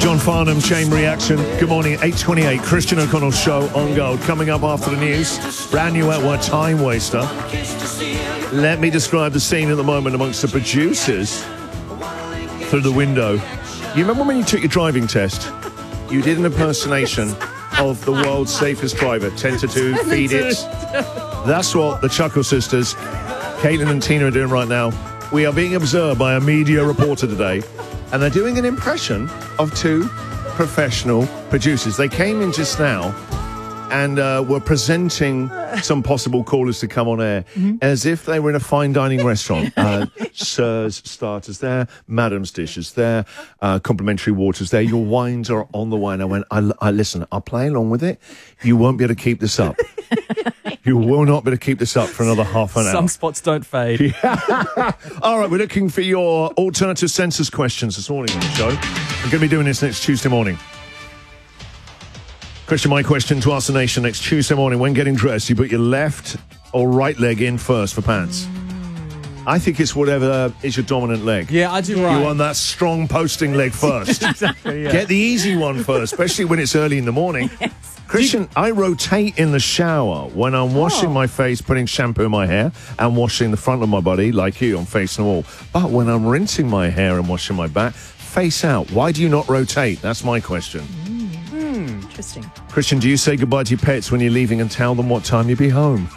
John Farnham, Chain Reaction. Good morning, 8:28. Christian O'Connell's show on Gold. Coming up after the news, brand new outward Time Waster. Let me describe the scene at the moment amongst the producers through the window. You remember when you took your driving test? You did an impersonation of the world's safest driver, 10 to 2, feed it. That's what the Chuckle Sisters, Caitlin and Tina, are doing right now. We are being observed by a media reporter today, and they're doing an impression of two professional producers. They came in just now and were presenting some possible callers to come on air as if they were in a fine dining restaurant. Sirs, starters there, madam's dishes there, complimentary waters there. Your wines are on the way. And I went, I listen, I'll play along with it. You won't be able to keep this up. You will not be able to keep this up for another half an hour. Some spots don't fade. Yeah. All right, we're looking for your alternative census questions this morning on the show. We're going to be doing this next Tuesday morning. Christian, my question to Ask the Nation: next Tuesday morning, when getting dressed, you put your left or right leg in first for pants? I think it's whatever is your dominant leg. Yeah, I do right. You want that strong posting leg first. Exactly, yeah. Get the easy one first, especially when it's early in the morning. Yes. Christian, I rotate in the shower when I'm washing my face, putting shampoo in my hair, and washing the front of my body, like you, I'm facing the wall. But when I'm rinsing my hair and washing my back, face out. Why do you not rotate? That's my question. Interesting. Christian, do you say goodbye to your pets when you're leaving and tell them what time you'll be home?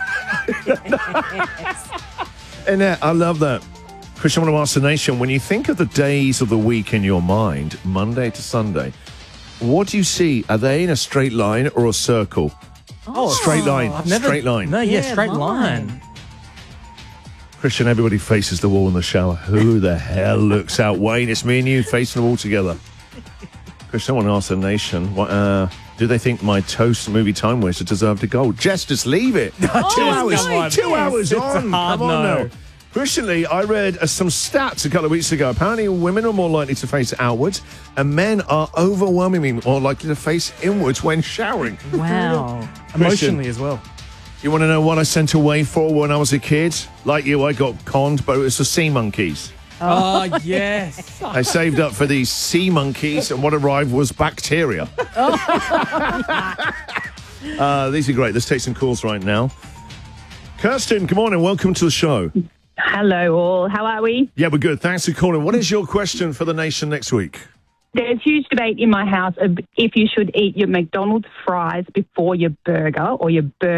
Annette, I love that. Christian, I want to ask the nation, when you think of the days of the week in your mind, Monday to Sunday, what do you see? Are they in a straight line or a circle? Oh, straight line. Straight line. No, yeah, straight line. Christian, everybody faces the wall in the shower. Who the hell looks out? Wayne, it's me and you facing the wall together. Christian, I want to ask the nation, do they think my toast movie Time Waster deserved a gold? Just leave it. 2 hours. 2 hours on. Come on now. Christian Lee, I read some stats a couple of weeks ago. Apparently, women are more likely to face outwards, and men are overwhelmingly more likely to face inwards when showering. Wow. Emotionally as well. You want to know what I sent away for when I was a kid? Like you, I got conned, but it was the sea monkeys. Oh, yes. I saved up for these sea monkeys, and what arrived was bacteria. These are great. Let's take some calls right now. Kirsten, good morning. Welcome to the show. Hello, all. How are we? Yeah, we're good. Thanks for calling. What is your question for the nation next week? There's huge debate in my house of if you should eat your McDonald's fries before your burger or your burger